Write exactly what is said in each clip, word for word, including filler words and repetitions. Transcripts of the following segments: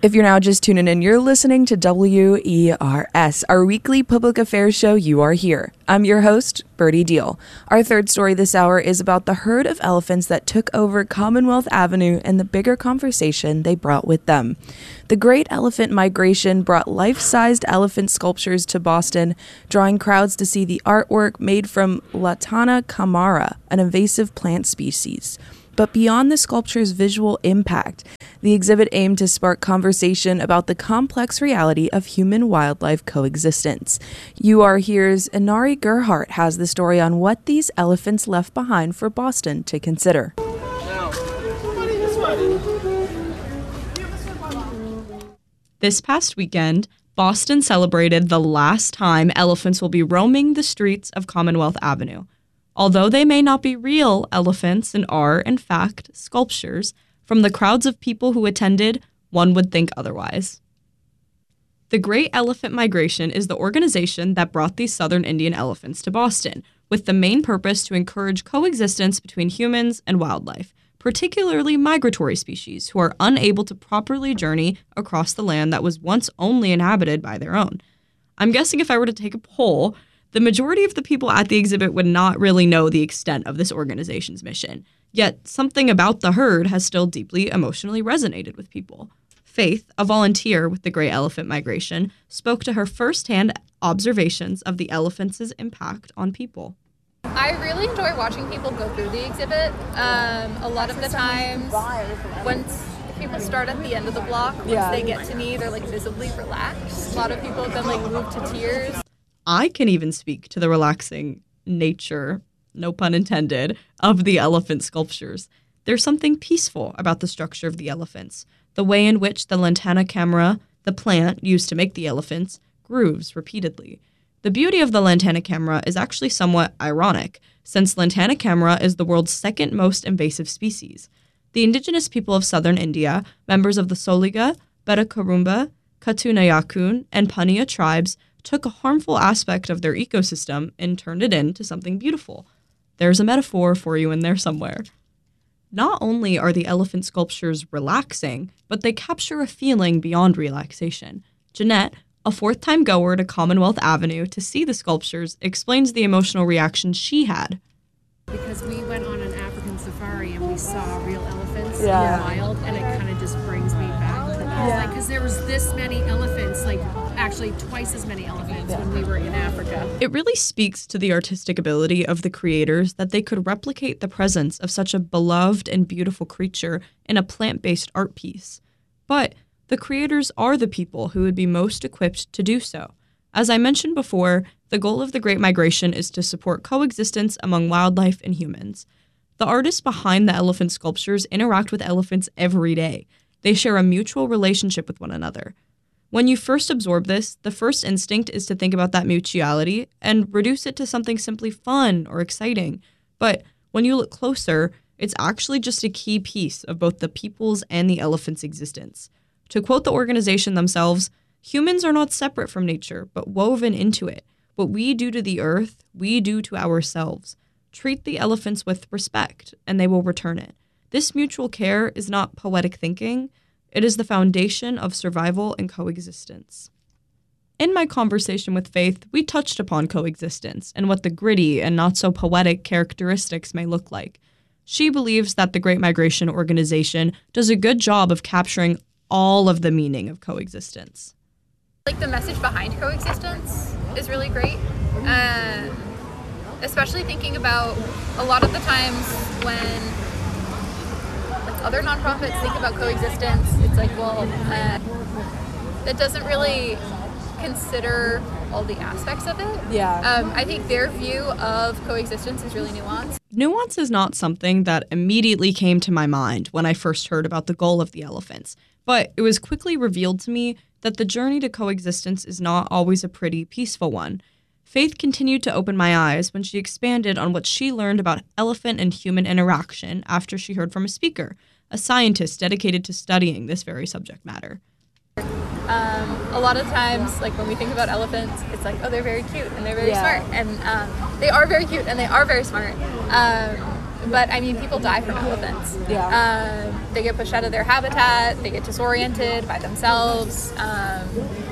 If you're now just tuning in, you're listening to W E R S, our weekly public affairs show, You Are Here. I'm your host, Birdie Deal. Our third story this hour is about the herd of elephants that took over Commonwealth Avenue and the bigger conversation they brought with them. The Great Elephant Migration brought life-sized elephant sculptures to Boston, drawing crowds to see the artwork made from Lantana camara, an invasive plant species. But beyond the sculpture's visual impact, the exhibit aimed to spark conversation about the complex reality of human-wildlife coexistence. You Are Here's Inari Gerhardt has the story on what these elephants left behind for Boston to consider. This past weekend, Boston celebrated the last time elephants will be roaming the streets of Commonwealth Avenue. Although they may not be real elephants and are, in fact, sculptures, from the crowds of people who attended, one would think otherwise. The Great Elephant Migration is the organization that brought these southern Indian elephants to Boston, with the main purpose to encourage coexistence between humans and wildlife, particularly migratory species who are unable to properly journey across the land that was once only inhabited by their own. I'm guessing if I were to take a poll, the majority of the people at the exhibit would not really know the extent of this organization's mission. Yet, something about the herd has still deeply emotionally resonated with people. Faith, a volunteer with the Great Elephant Migration, spoke to her firsthand observations of the elephants' impact on people. I really enjoy watching people go through the exhibit. Um, a lot of the times, once people start at the end of the block, once yeah. they get to me, they're like visibly relaxed. A lot of people have been like moved to tears. I can even speak to the relaxing nature, no pun intended, of the elephant sculptures. There's something peaceful about the structure of the elephants, the way in which the Lantana camara, the plant used to make the elephants, grooves repeatedly. The beauty of the Lantana camara is actually somewhat ironic, since Lantana camara is the world's second most invasive species. The indigenous people of southern India, members of the Soliga, Beta Karumba, Katunayakun, and Pania tribes, took a harmful aspect of their ecosystem and turned it into something beautiful. There's a metaphor for you in there somewhere. Not only are the elephant sculptures relaxing, but they capture a feeling beyond relaxation. Jeanette, a fourth-time goer to Commonwealth Avenue to see the sculptures, explains the emotional reaction she had. Because we went on an African safari and we saw real elephants yeah. in the wild, and it kind of just brings me back to that. Yeah. Like, because there was this many elephants, like actually twice as many elephants yeah. when we were in Africa. It really speaks to the artistic ability of the creators that they could replicate the presence of such a beloved and beautiful creature in a plant-based art piece. But the creators are the people who would be most equipped to do so. As I mentioned before, the goal of the Great Migration is to support coexistence among wildlife and humans. The artists behind the elephant sculptures interact with elephants every day. They share a mutual relationship with one another. When you first absorb this, the first instinct is to think about that mutuality and reduce it to something simply fun or exciting. But when you look closer, it's actually just a key piece of both the people's and the elephant's existence. To quote the organization themselves, humans are not separate from nature, but woven into it. What we do to the earth, we do to ourselves. Treat the elephants with respect, and they will return it. This mutual care is not poetic thinking. It is the foundation of survival and coexistence. In my conversation with Faith, we touched upon coexistence and what the gritty and not so poetic characteristics may look like. She believes that the Great Migration Organization does a good job of capturing all of the meaning of coexistence. Like, the message behind coexistence is really great, uh, especially thinking about a lot of the times when like other nonprofits think about coexistence, it's like, well, uh, that doesn't really consider all the aspects of it. Yeah. Um, I think their view of coexistence is really nuanced. Nuance is not something that immediately came to my mind when I first heard about the goal of the elephants, but it was quickly revealed to me that the journey to coexistence is not always a pretty, peaceful one. Faith continued to open my eyes when she expanded on what she learned about elephant and human interaction after she heard from a speaker, a scientist dedicated to studying this very subject matter. Um, a lot of times, like when we think about elephants, it's like, oh, they're very cute and they're very yeah. smart. And um, they are very cute and they are very smart. Um, But I mean, people die from elephants. Yeah. Um, they get pushed out of their habitat. They get disoriented by themselves. Um,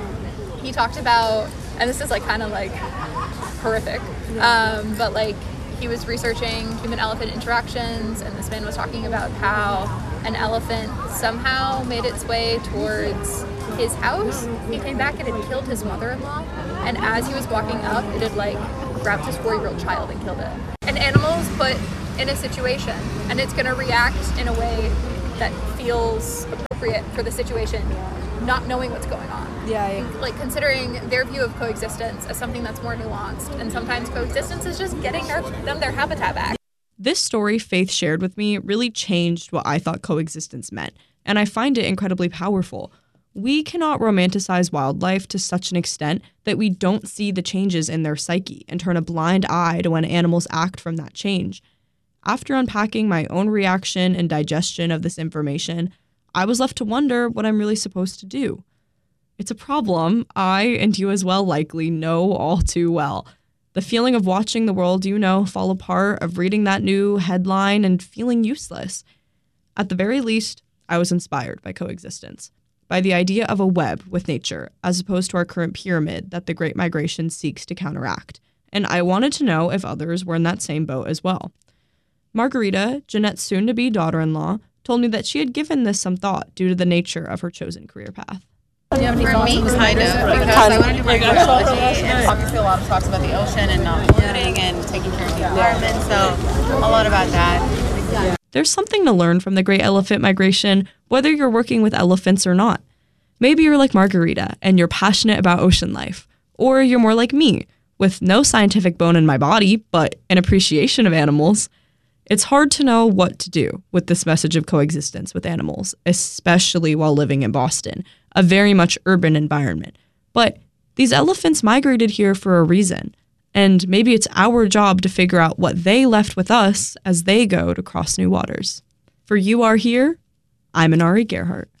he talked about, and this is like kind of like horrific, um, but like he was researching human-elephant interactions, and this man was talking about how an elephant somehow made its way towards his house. He came back and had killed his mother-in-law, and as he was walking up, it had like grabbed his four-year-old child and killed it. And animals put in a situation, and it's going to react in a way that feels appropriate for the situation, not knowing what's going on. Yeah, yeah. Like considering their view of coexistence as something that's more nuanced, and sometimes coexistence is just getting their, them their habitat back. This story Faith shared with me really changed what I thought coexistence meant, and I find it incredibly powerful. We cannot romanticize wildlife to such an extent that we don't see the changes in their psyche and turn a blind eye to when animals act from that change. After unpacking my own reaction and digestion of this information, I was left to wonder what I'm really supposed to do. It's a problem I, and you as well, likely know all too well. The feeling of watching the world you know fall apart, of reading that new headline and feeling useless. At the very least, I was inspired by coexistence, by the idea of a web with nature, as opposed to our current pyramid that the Great Migration seeks to counteract. And I wanted to know if others were in that same boat as well. Margarita, Jeanette's soon-to-be daughter-in-law, told me that she had given this some thought due to the nature of her chosen career path. For me, kind of, because I want to do microbiology, and obviously a lot of talks about the ocean and not polluting and taking care of the environment, so a lot about that. There's something to learn from the Great Elephant Migration, whether you're working with elephants or not. Maybe you're like Margarita and you're passionate about ocean life, or you're more like me, with no scientific bone in my body, but an appreciation of animals. It's hard to know what to do with this message of coexistence with animals, especially while living in Boston, a very much urban environment. But these elephants migrated here for a reason, and maybe it's our job to figure out what they left with us as they go to cross new waters. For You Are Here, I'm Inari Gerhart.